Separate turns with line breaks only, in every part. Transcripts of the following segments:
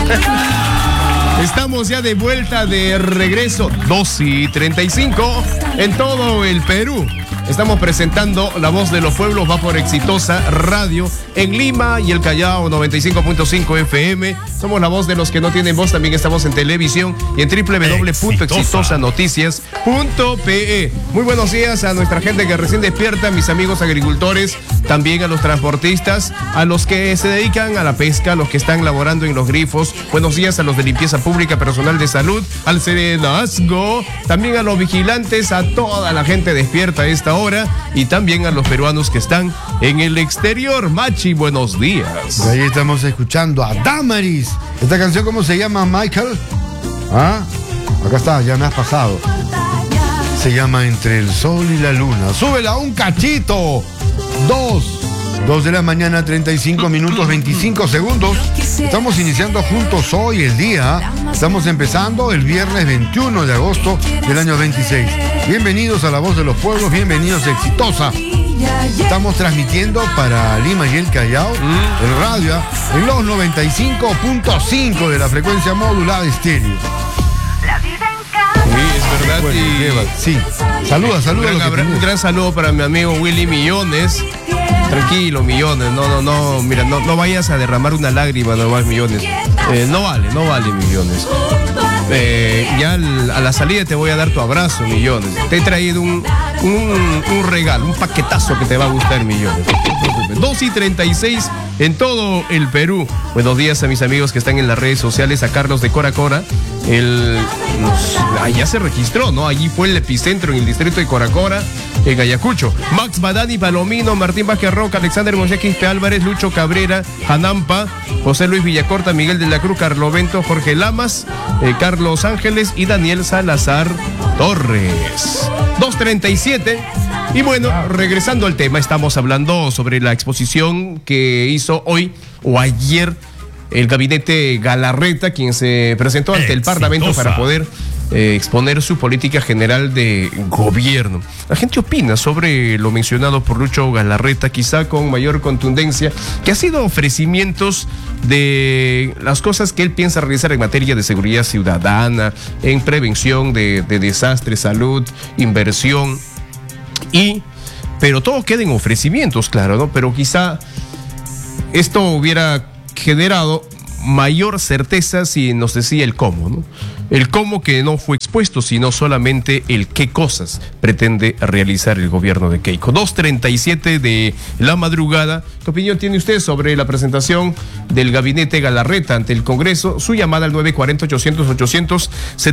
Estamos ya de vuelta, de regreso, 2:35 en todo el Perú. Estamos presentando La Voz de los Pueblos, va por Exitosa Radio en Lima y el Callao, 95.5 FM. Somos la voz de los que no tienen voz, también estamos en televisión y en www.exitosanoticias.pe. Muy buenos días a nuestra gente que recién despierta, mis amigos agricultores, también a los transportistas, a los que se dedican a la pesca, a los que están laborando en los grifos. Buenos días a los de limpieza pública, personal de salud, al serenazgo, también a los vigilantes, a toda la gente despierta a esta hora y también a los peruanos que están en el exterior. Machi, buenos días.
Ahí estamos escuchando a Damaris. ¿Esta canción cómo se llama, Michael? ¿Ah? Acá está, ya me has pasado. Se llama Entre el Sol y la Luna. ¡Súbela un cachito! 2 de la mañana, 35 minutos, 25 segundos. Estamos iniciando juntos hoy el día. Estamos empezando el viernes 21 de agosto del año 26. Bienvenidos a La Voz de los Pueblos, bienvenidos a Exitosa. Estamos transmitiendo para Lima y el Callao, en radio, en los 95.5 de la frecuencia modulada estéreo.
Sí, es verdad.
Bueno, sí. Saluda.
Un gran saludo para mi amigo Willy Millones. Tranquilo, Millones, no, mira, no vayas a derramar una lágrima nomás, Millones. No vale, Millones. Ya a la salida te voy a dar tu abrazo, Millones. Te he traído un regalo, un paquetazo que te va a gustar, Millones. 2:36 en todo el Perú. Buenos días a mis amigos que están en las redes sociales, a Carlos de Cora Cora. Ya se registró, ¿no? Allí fue el epicentro en el distrito de Cora Cora, en Ayacucho. Max Badani Palomino, Martín Vázquez Roca, Alexander Mosé Quispe Álvarez, Lucho Cabrera, Janampa, José Luis Villacorta, Miguel de la Cruz, Carlos Bento, Jorge Lamas, Carlos Ángeles y Daniel Salazar Torres. 2:37. Y bueno, regresando al tema, estamos hablando sobre la exposición que hizo hoy o ayer el gabinete Galarreta, quien se presentó ante el Parlamento para poder exponer su política general de gobierno. La gente opina sobre lo mencionado por Lucho Galarreta, quizá con mayor contundencia, que ha sido ofrecimientos de las cosas que él piensa realizar en materia de seguridad ciudadana, en prevención de desastres, salud, inversión, pero todo queda en ofrecimientos, claro, ¿no? Pero quizá esto hubiera generado mayor certeza si nos decía el cómo, ¿no? El cómo que no fue expuesto, sino solamente el qué cosas pretende realizar el gobierno de Keiko. 2:37 de la madrugada. ¿Qué opinión tiene usted sobre la presentación del gabinete Galarreta ante el Congreso? Su llamada al 940-800-800,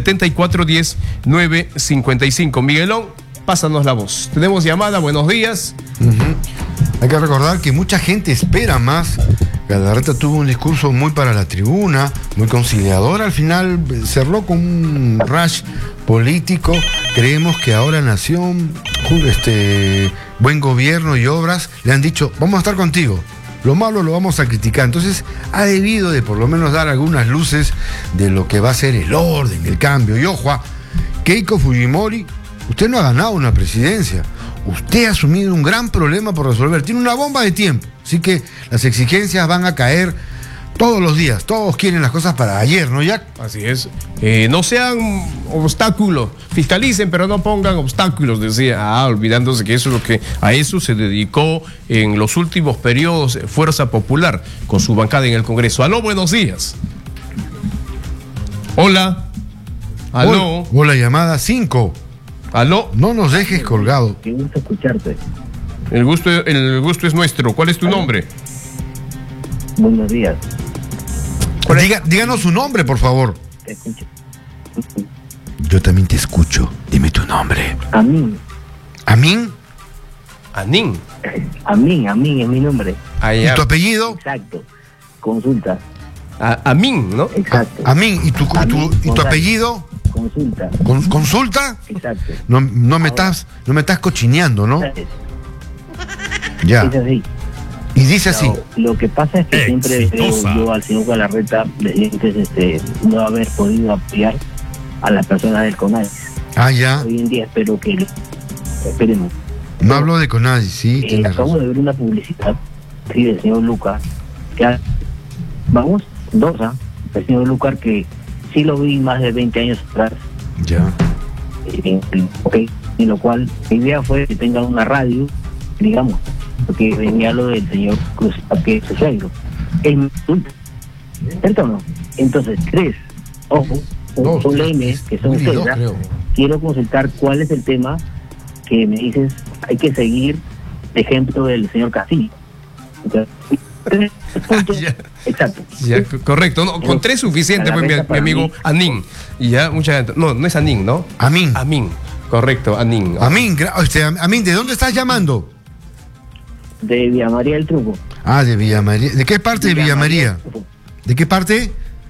7410-955. Miguelón, pásanos la voz. Tenemos llamada, buenos días.
Hay que recordar que mucha gente espera más. Galarreta tuvo un discurso muy para la tribuna, muy conciliador. Al final cerró con un rush político. Creemos que ahora Nación, buen gobierno y obras, le han dicho, vamos a estar contigo. Lo malo lo vamos a criticar. Entonces ha debido de por lo menos dar algunas luces de lo que va a ser el orden, el cambio. Y ojo, Keiko Fujimori, usted no ha ganado una presidencia. Usted ha asumido un gran problema por resolver. Tiene una bomba de tiempo. Así que las exigencias van a caer todos los días. Todos quieren las cosas para ayer, ¿no, Jack?
Así es. No sean obstáculos. Fiscalicen, pero no pongan obstáculos, decía. Olvidándose que eso es lo que a eso se dedicó en los últimos periodos Fuerza Popular con su bancada en el Congreso. Aló, buenos días. Hola. Aló.
Hola, llamada 5.
Aló.
No nos dejes colgado.
Qué gusto escucharte.
El gusto es nuestro. ¿Cuál es tu nombre?
Buenos días.
Díganos su nombre, por favor.
Te escucho.
Yo también te escucho. Dime tu nombre.
Amín.
¿Amín?
Anín.
Amín es mi nombre.
¿Y tu apellido?
Exacto. Consulta.
Amín, ¿no?
Exacto.
Amín. ¿Y tu apellido?
Consulta.
¿Consulta?
Exacto.
No me estás cochineando, ¿no? Ya.
Es así.
Y dice así.
Lo que pasa es que siempre veo yo al señor Galarreta desde no haber podido apoyar a las personas del CONADI.
Ya.
Hoy en día espero que esperemos.
No hablo de CONADI, sí.
Acabo de ver una publicidad, sí, del señor Lucas, que vamos, el señor Lucar, que sí lo vi más de 20 años atrás.
Ya.
En lo cual la idea fue que tengan una radio, digamos, porque venía lo del señor Cruz Paque Suegro. ¿Cierto o no? Entonces, 3, ojo, un M, que son ustedes, quiero consultar cuál es el tema que me dices, hay que seguir el ejemplo del señor Castillo. Exacto.
Ya, correcto, no, con 3 suficiente, pues, mi amigo Anín. Y ya mucha gente, no es Anín, ¿no? Amin, correcto, Anín.
Amin, ¿de dónde estás llamando?
De Villa María del Truco.
Ah, de Villa María. ¿De qué parte de Villa María? ¿De qué parte?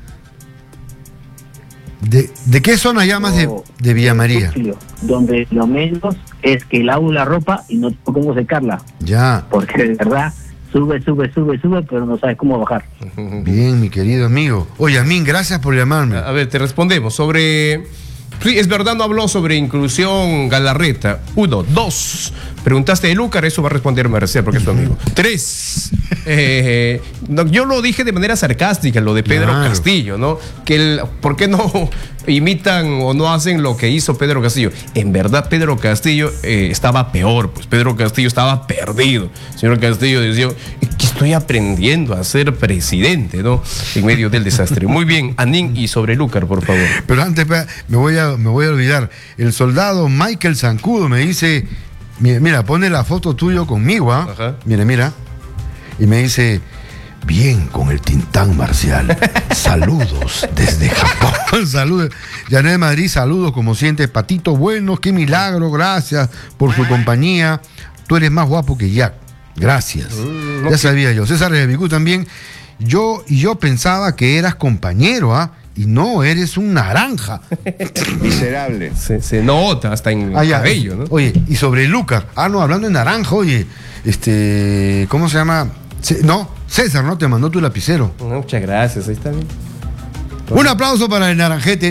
¿De qué zona llamas de Villa María?
Donde lo menos es que lavo la ropa y no tengo cómo secarla.
Ya.
Porque de verdad sube, pero no sabes cómo bajar.
Bien, mi querido amigo. Oye, Amin, gracias por llamarme.
A ver, te respondemos sobre... Sí, es verdad, no habló sobre inclusión Galarreta. 1, 2. Preguntaste de Lucar, eso va a responder Merced porque es tu amigo. 3. Yo lo dije de manera sarcástica, lo de Pedro Castillo, ¿no? ¿Por qué no imitan o no hacen lo que hizo Pedro Castillo? En verdad, Pedro Castillo estaba peor, pues Pedro Castillo estaba perdido. El señor Castillo decía, que estoy aprendiendo a ser presidente, ¿no? En medio del desastre. Muy bien, Anín, y sobre Lucar, por favor.
Pero antes, me voy a olvidar. El soldado Michael Zancudo me dice, mira, pone la foto tuyo conmigo, ¿ah? Mira. Y me dice, bien con el Tintán Marcial. Saludos desde Japón. Saludos. Janet Madrid, saludos como sientes. Patito Bueno, qué milagro, gracias por su compañía. Tú eres más guapo que Jack. Gracias. Ya sabía yo. César Revicú también. Yo pensaba que eras compañero, ¿ah? Y no, eres un naranja.
Miserable.
Se nota hasta en el cabello, ¿no?
Oye, y sobre Lucar. No, hablando de naranja, oye, ¿cómo se llama? César, ¿no? Te mandó tu lapicero.
Muchas gracias, ahí está bien.
Un aplauso para el naranjete.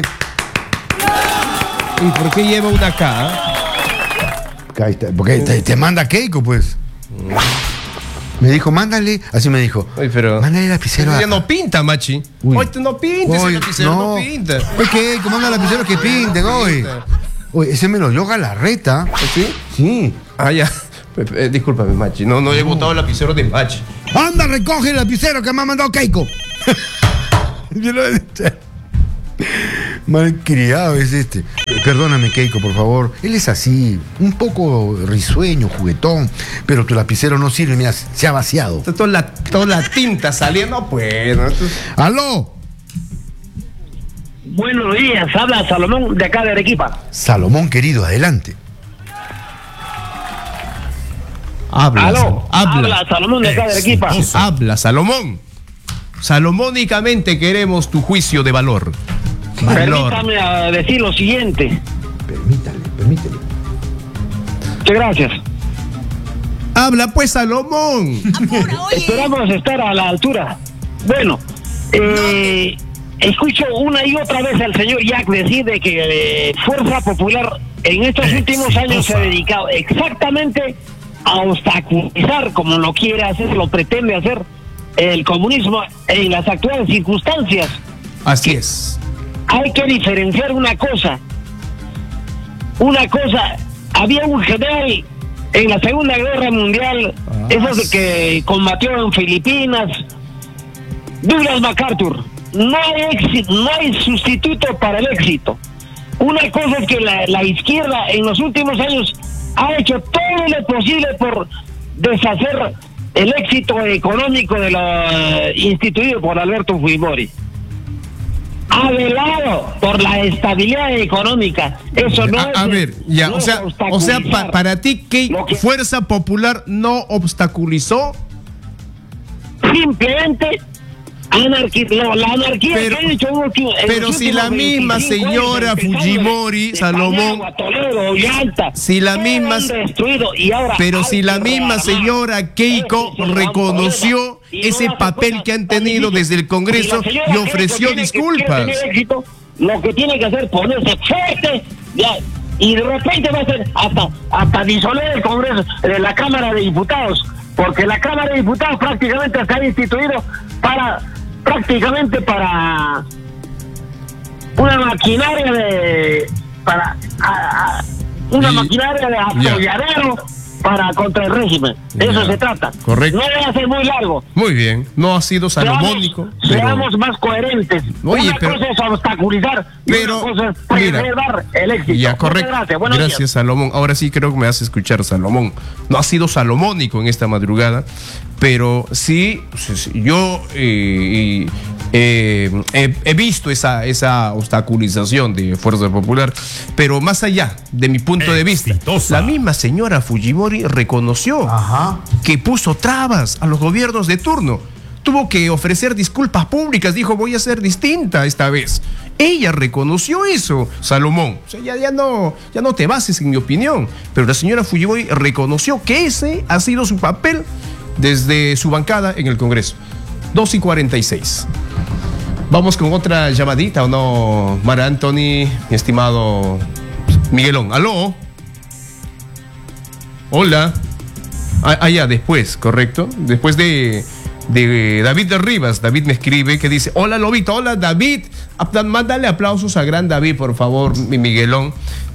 ¿Y por qué lleva una K?
Porque te manda Keiko, pues. Me dijo, mándale, así me dijo.
Oye, pero
mándale el lapicero.
Ya no pinta, machi. Oye, no pintes el lapicero, no pinta.
Es que, manda el lapicero que pinten, oye. Oye, ese me lo dio Galarreta.
¿Sí?
Sí.
Ya. Discúlpame, machi. No he botado el lapicero de machi.
Anda, recoge el lapicero que me ha mandado Keiko. Malcriado es este. Perdóname, Keiko, por favor. Él es así, un poco risueño, juguetón, pero tu lapicero no sirve, mira, se ha vaciado.
Toda la tinta saliendo, pues.
¡Aló!
Buenos días, habla Salomón de acá de Arequipa.
Salomón, querido, adelante.
Habla Salomón de acá de Arequipa.
Habla, Salomón. Salomónicamente queremos tu juicio de valor.
Permítame decir lo siguiente.
Permítale.
Muchas gracias.
Habla pues, Salomón.
Esperamos estar a la altura. Bueno, escucho una y otra vez al señor Jack decir de que Fuerza Popular en estos últimos años se ha dedicado exactamente a obstaculizar, como lo quiere hacer, lo pretende hacer, el comunismo en las actuales circunstancias.
Así es.
Hay que diferenciar una cosa, había un general en la Segunda Guerra Mundial, esos que combatió en Filipinas, Douglas MacArthur. No hay sustituto para el éxito. Una cosa es que la izquierda en los últimos años ha hecho todo lo posible por deshacer el éxito económico de lo instituido por Alberto Fujimori. Ha velado por la estabilidad económica. Eso no es.
A ver, ya, no, o sea, para ti, ¿qué Fuerza Popular no obstaculizó?
Simplemente la anarquía que han hecho
pero si la misma señora Fujimori, Salomón,
Toledo, Yalta,
si la misma pero si la misma señora Keiko reconoció ese papel que han tenido desde el Congreso y ofreció disculpas.
Lo que tiene que hacer es ponerse fuerte y de repente va a ser hasta disolver el Congreso de la Cámara de Diputados, porque la Cámara de Diputados prácticamente está instituido para prácticamente para una maquinaria una maquinaria de atolladero para contra el régimen. De eso se trata.
Correcto.
No debe ser muy largo.
Muy bien, no ha sido salomónico.
Seamos más coherentes.
Oye,
una
pero,
cosa es obstaculizar y
pero,
otra cosa es preservar el éxito.
Ya, correcto. Gracias, Salomón. Ahora sí creo que me hace escuchar, Salomón. No ha sido salomónico en esta madrugada, pero sí, yo he visto esa obstaculización de Fuerza Popular, pero más allá de mi punto de vista, la misma señora Fujimori reconoció que puso trabas a los gobiernos de turno. Tuvo que ofrecer disculpas públicas, dijo voy a ser distinta esta vez. Ella reconoció eso, Salomón. O sea, ya no te bases en mi opinión, pero la señora Fujimori reconoció que ese ha sido su papel desde su bancada en el Congreso. 2:46. Vamos con otra llamadita, ¿o no, Mara Anthony, mi estimado Miguelón? ¿Aló? Hola. Ya, después, ¿correcto? Después de David de Rivas. David me escribe que dice: hola, Lobito, hola, David. Mándale aplausos a gran David, por favor, mi Miguelón.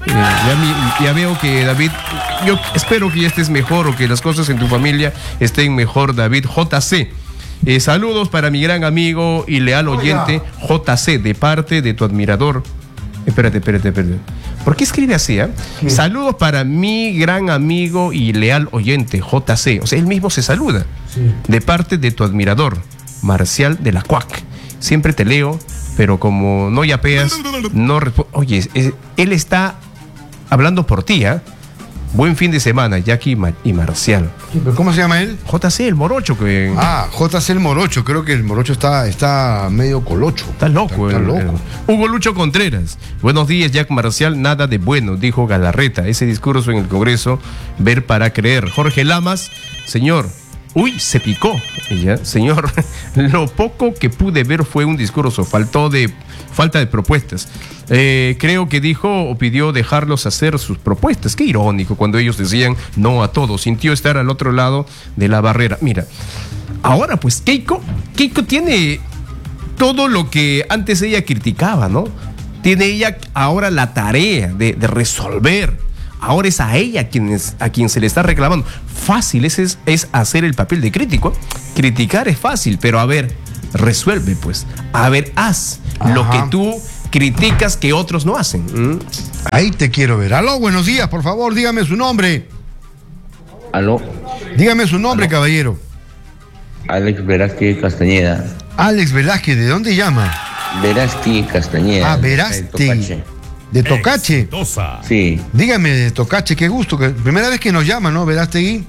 Ya veo que David, yo espero que ya estés mejor o que las cosas en tu familia estén mejor, David. JC. Saludos para mi gran amigo y leal oyente JC, de parte de tu admirador. Espérate. ¿Por qué escribe así? Sí. Saludos para mi gran amigo y leal oyente JC. O sea, él mismo se saluda. Sí. De parte de tu admirador, Marcial de la Cuac. Siempre te leo, pero como no yapeas, no responde. Oye, él está hablando por ti, ¿eh? Buen fin de semana, Jackie y Marcial.
¿Pero cómo se llama él?
JC, el morocho.
JC el morocho. Creo que el morocho está medio colocho.
Está loco. Está loco. Hugo Lucho Contreras. Buenos días, Jack Marcial. Nada de bueno, dijo Galarreta. Ese discurso en el Congreso, ver para creer. Jorge Lamas, señor. Uy, se picó. Ella, señor, lo poco que pude ver fue un discurso, falta de propuestas. Creo que dijo o pidió dejarlos hacer sus propuestas. Qué irónico cuando ellos decían no a todo. Sintió estar al otro lado de la barrera. Mira, ahora pues Keiko tiene todo lo que antes ella criticaba, ¿no? Tiene ella ahora la tarea de resolver. Ahora es a ella a quien se le está reclamando. Fácil es hacer el papel de crítico. Criticar es fácil, pero a ver, resuelve pues. A ver, haz lo que tú criticas que otros no hacen.
Ahí te quiero ver. Aló, buenos días, por favor, dígame su nombre.
Aló.
Dígame su nombre, caballero.
Alex Velázquez Castañeda.
Alex Velázquez, ¿de dónde llama?
Velázquez Castañeda.
Velázquez. ¿De Tocache?
Exitosa.
Sí.
Dígame, de Tocache, qué gusto. Primera vez que nos llama, ¿no, Veláztegui?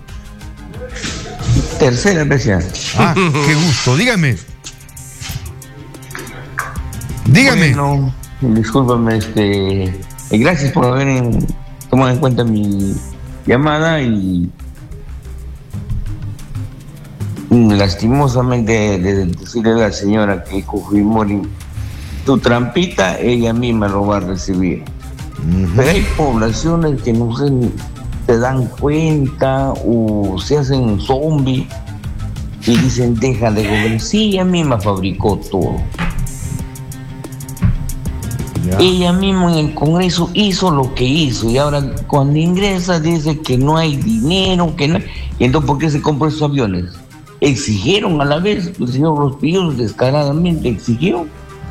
Tercera vez ya.
Qué gusto. Dígame.
Bueno, discúlpame, gracias por haber tomado en cuenta mi llamada y lastimosamente de decirle a la señora que Fujimori, tu trampita, ella misma lo va a recibir. Pero hay poblaciones que no se dan cuenta o se hacen zombies y dicen deja de gobernar. Sí, ella misma fabricó todo. Ya. Ella misma en el Congreso hizo lo que hizo y ahora cuando ingresa dice que no hay dinero, que no. Y entonces, ¿por qué se compró esos aviones? Exigieron a la vez, el señor Rospillos descaradamente exigió.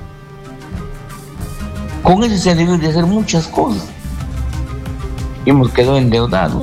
Con eso se debe de hacer muchas cosas. Hemos quedado endeudados.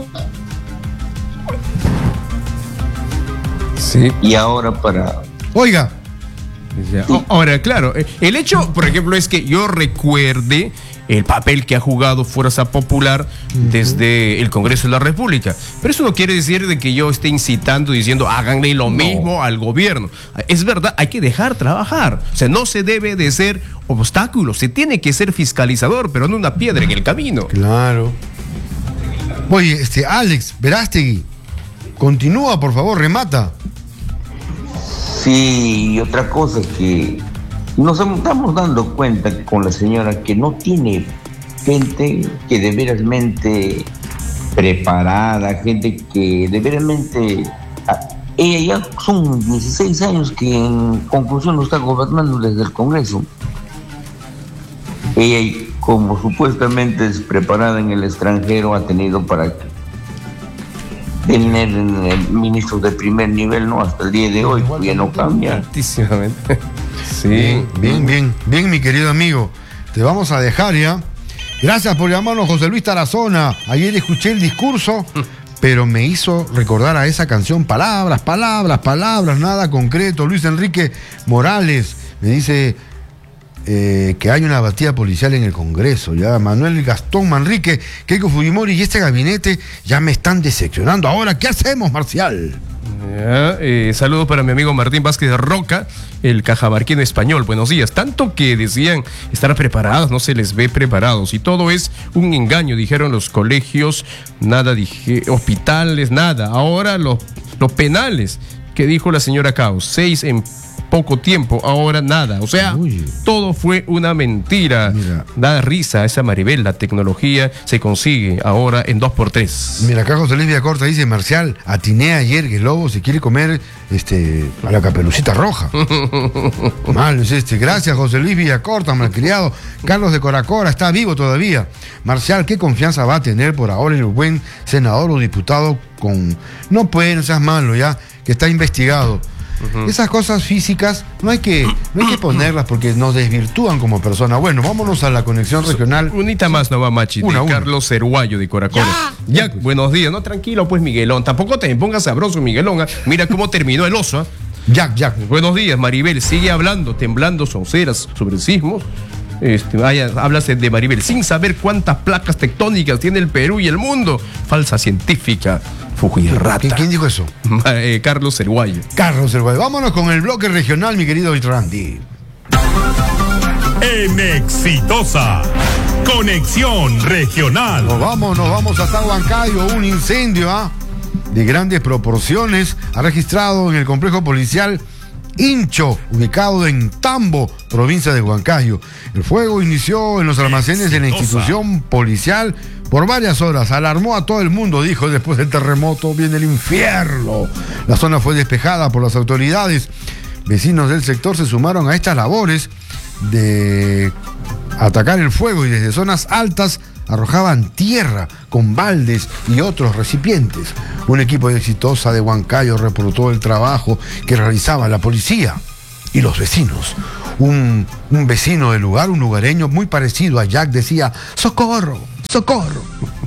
Sí.
Y ahora para...
Oiga.
Ahora, claro, el hecho, por ejemplo, es que yo recuerde el papel que ha jugado Fuerza Popular desde el Congreso de la República. Pero eso no quiere decir de que yo esté incitando diciendo háganle lo mismo al gobierno. Es verdad, hay que dejar trabajar. O sea, no se debe de ser obstáculo, se tiene que ser fiscalizador, pero no una piedra en el camino.
Claro. Oye, Alex Veláztegui, continúa, por favor, remata.
Sí, y otra cosa que nos estamos dando cuenta con la señora que no tiene gente que de verasmente preparada, gente que de veramente Ella ya son 16 años que en conclusión no está gobernando desde el Congreso. Ella, como supuestamente es preparada en el extranjero, ha tenido para tener ministros de primer nivel, ¿no? Hasta el día de hoy, ya no cambia.
Altísimamente. Sí.
Bien, mi querido amigo. Te vamos a dejar ya. Gracias por llamarnos, José Luis Tarazona. Ayer escuché el discurso, pero me hizo recordar a esa canción palabras, nada concreto. Luis Enrique Morales me dice que hay una batida policial en el Congreso. Ya Manuel Gastón Manrique, Keiko Fujimori y este gabinete ya me están decepcionando. Ahora, ¿qué hacemos, Marcial?
Saludos para mi amigo Martín Vázquez de Roca, el cajamarquino español. Buenos días. Tanto que decían estar preparados, no se les ve preparados. Y todo es un engaño, dijeron los colegios, nada, hospitales, nada. Ahora los penales, que dijo la señora Caos, 6 en poco tiempo, ahora nada. O sea, todo fue una mentira.
Mira.
Da risa esa Maribel, la tecnología se consigue ahora en 2x3.
Mira, acá José Luis Villacorta dice, Marcial, atiné ayer que el lobo se quiere comer a la Caperucita Roja. Mal es Gracias, José Luis Villacorta, malcriado. Carlos de Coracora está vivo todavía. Marcial, ¿qué confianza va a tener por ahora el buen senador o diputado con... No puede, no seas malo ya, que está investigado. Esas cosas físicas no hay que ponerlas porque nos desvirtúan como persona. Bueno, vámonos a la conexión regional.
Unita más no va, Machi, de Carlos Cerguayo de Coracora. Ya, buenos días. No, tranquilo, pues, Miguelón. Tampoco te pongas sabroso, Miguelón. Mira cómo terminó el oso.
Jack.
Buenos días, Maribel. Sigue hablando, temblando sonceras sobre sismos. Hablas de Maribel sin saber cuántas placas tectónicas tiene el Perú y el mundo. Falsa científica. Fujirrata.
¿Quién dijo eso?
Carlos Cerguayo.
Carlos Cerguayo. Vámonos con el bloque regional, mi querido Randy.
En Exitosa, conexión regional.
Nos vamos hasta Huancayo. Un incendio de grandes proporciones ha registrado en el complejo policial Hincho, ubicado en Tambo, provincia de Huancayo. El fuego inició en los almacenes de la institución policial por varias horas. Alarmó a todo el mundo, dijo, después del terremoto viene el infierno. La zona fue despejada por las autoridades. Vecinos del sector se sumaron a estas labores de atacar el fuego y desde zonas altas arrojaban tierra con baldes y otros recipientes. Un equipo de Exitosa de Huancayo reportó el trabajo que realizaba la policía y los vecinos. Un vecino del lugar, un lugareño muy parecido a Jack, decía: ¡socorro! ¡Socorro!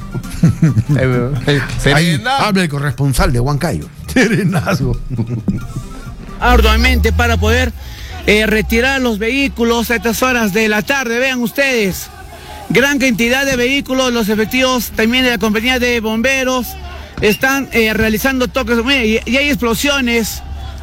Ahí habla el corresponsal de Huancayo. Serenazo.
Arduamente para poder retirar los vehículos a estas horas de la tarde. Vean ustedes, gran cantidad de vehículos, los efectivos también de la compañía de bomberos están realizando toques. Y hay explosiones.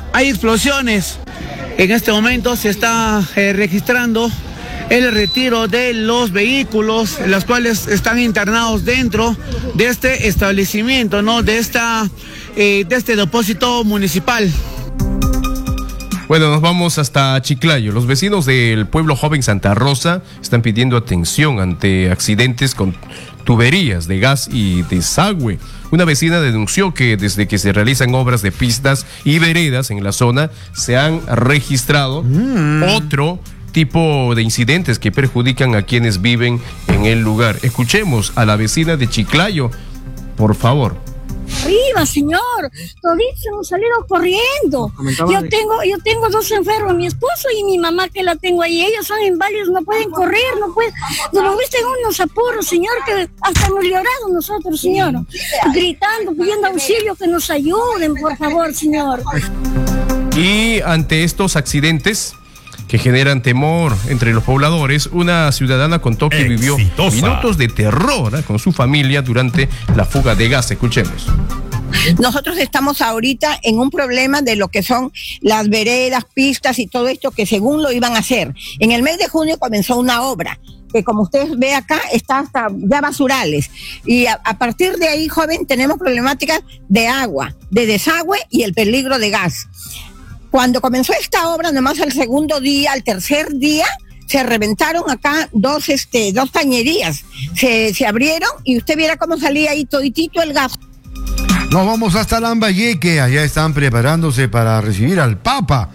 En este momento se está registrando el retiro de los vehículos, los cuales están internados dentro de este establecimiento, ¿no? De este depósito municipal.
Bueno, nos vamos hasta Chiclayo. Los vecinos del pueblo joven Santa Rosa están pidiendo atención ante accidentes con tuberías de gas y desagüe. Una vecina denunció que desde que se realizan obras de pistas y veredas en la zona se han registrado otro tipo de incidentes que perjudican a quienes viven en el lugar. Escuchemos a la vecina de Chiclayo, por favor.
Arriba, señor, toditos hemos salido corriendo. Yo tengo dos enfermos, mi esposo y mi mamá que la tengo ahí. Ellos son inválidos, no pueden correr, no pueden. Nos viste en unos apuros, señor, que hasta hemos llorado nosotros, señor. Gritando, pidiendo auxilio, que nos ayuden, por favor, señor.
Y ante estos accidentes que generan temor entre los pobladores, una ciudadana contó que vivió minutos de terror con su familia durante la fuga de gas. Escuchemos.
Nosotros estamos ahorita en un problema de lo que son las veredas, pistas y todo esto que según lo iban a hacer. En el mes de junio comenzó una obra que, como usted ve acá, está hasta ya basurales. Y a partir de ahí, joven, tenemos problemáticas de agua, de desagüe y el peligro de gas. Cuando comenzó esta obra, nomás al segundo día, al tercer día, se reventaron acá dos cañerías. Se abrieron y usted viera cómo salía ahí toditito el gas.
Nos vamos hasta Lambayeque, allá están preparándose para recibir al Papa.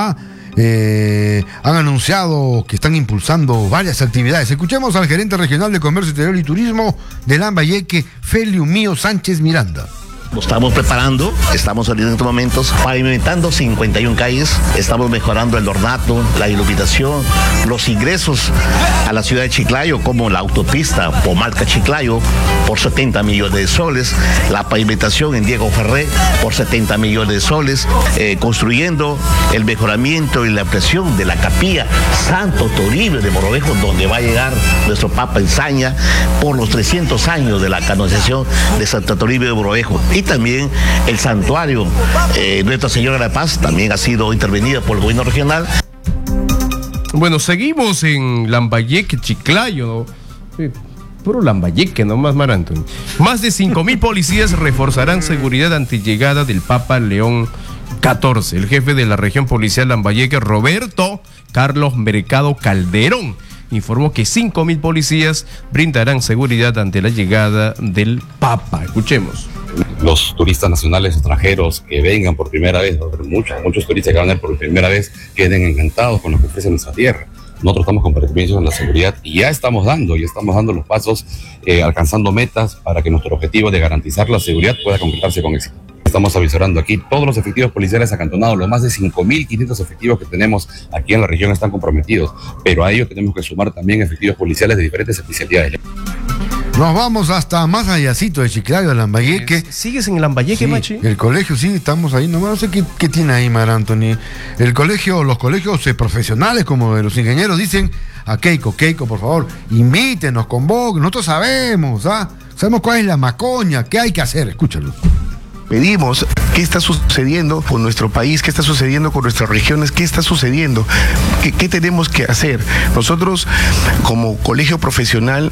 Han anunciado que están impulsando varias actividades. Escuchemos al gerente regional de Comercio Exterior y Turismo de Lambayeque, Feliu Mío Sánchez Miranda.
Lo estamos preparando, estamos ahorita en estos momentos pavimentando 51 calles, estamos mejorando el ornato, la iluminación, los ingresos a la ciudad de Chiclayo, como la autopista Pomalca-Chiclayo por 70 millones de soles, la pavimentación en Diego Ferré por 70 millones de soles, construyendo el mejoramiento y la ampliación de la capilla Santo Toribio de Mogrovejo, donde va a llegar nuestro Papa en Saña por los 300 años de la canonización de Santo Toribio de Mogrovejo. Y también el santuario Nuestra Señora de la Paz también ha sido intervenida por el gobierno regional.
Bueno, seguimos en Lambayeque, Chiclayo, ¿no? Puro Lambayeque, nomás, Mar Anthony. Más de 5,000 policías reforzarán seguridad ante llegada del Papa León XIV. El jefe de la región policial Lambayeque, Roberto Carlos Mercado Calderón, informó que 5,000 policías brindarán seguridad ante la llegada del Papa. Escuchemos.
Los turistas nacionales, extranjeros que vengan por primera vez, muchos turistas que van a venir por primera vez, queden encantados con lo que ofrece nuestra tierra. Nosotros estamos comprometidos en la seguridad y ya estamos dando los pasos, alcanzando metas para que nuestro objetivo de garantizar la seguridad pueda concretarse con éxito. Estamos avisorando aquí, todos los efectivos policiales acantonados, los más de 5,500 efectivos que tenemos aquí en la región están comprometidos, pero a ello tenemos que sumar también efectivos policiales de diferentes especialidades.
Nos vamos hasta más allácito de Chiclayo, de Lambayeque.
¿Sigues en Lambayeque,
sí,
Machi?
El colegio, sí, estamos ahí. No sé qué tiene ahí, Mar Anthony. Los colegios profesionales, como de los ingenieros, dicen a Keiko, por favor, invítenos, convoquen. Nosotros sabemos, sabemos cuál es la macoña, qué hay que hacer. Escúchalo.
Pedimos qué está sucediendo con nuestro país, qué está sucediendo con nuestras regiones, qué está sucediendo, qué tenemos que hacer. Nosotros, como colegio profesional,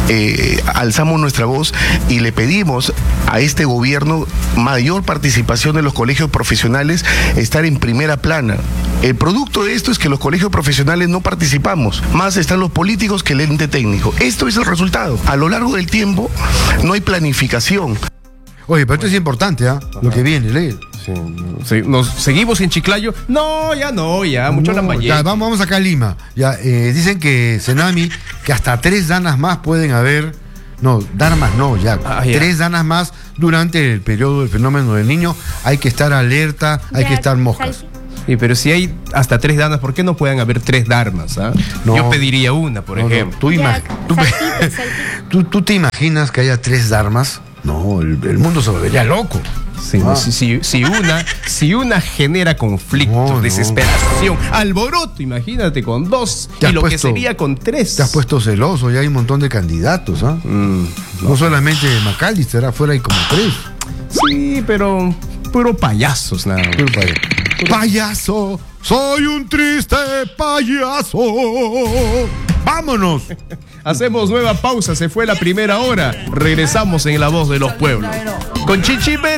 alzamos nuestra voz y le pedimos a este gobierno mayor participación de los colegios profesionales, estar en primera plana. El producto de esto es que los colegios profesionales no participamos, más están los políticos que el ente técnico. Esto es el resultado. A lo largo del tiempo no hay planificación.
Oye, pero esto es importante, lo que viene, lee.
Sí, nos seguimos en Chiclayo. No, mucho Lambayeque.
Vamos acá a Lima. Dicen que Senami, que hasta 3 danas más pueden haber. No, danas no, ya. 3 danas más durante el periodo del fenómeno del Niño. Hay que estar alerta, hay que estar moscas.
Sí, pero si hay hasta 3 danas, ¿por qué no pueden haber 3 dharmas? No, yo pediría una, por ejemplo.
¿Tú te imaginas que haya 3 dharmas? No, el mundo se volvería loco.
Sí, si una genera conflicto, desesperación, alboroto, imagínate con 2 y lo que sería con 3.
Te has puesto celoso, ya hay un montón de candidatos, no solamente McAllister, afuera hay como 3.
Sí, pero puro payasos, nada.
Puro payaso, soy un triste payaso. ¡Vámonos!
Hacemos nueva pausa, se fue la primera hora. Regresamos en La Voz de los Pueblos. Con Chichi Pérez.